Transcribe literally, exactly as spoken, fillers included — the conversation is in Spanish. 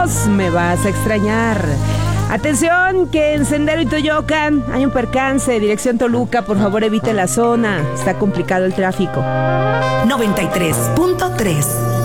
voz me vas a extrañar. Atención, que en Sendero y Toyocan hay un percance, dirección Toluca, por favor evite la zona, está complicado el tráfico. noventa y tres punto tres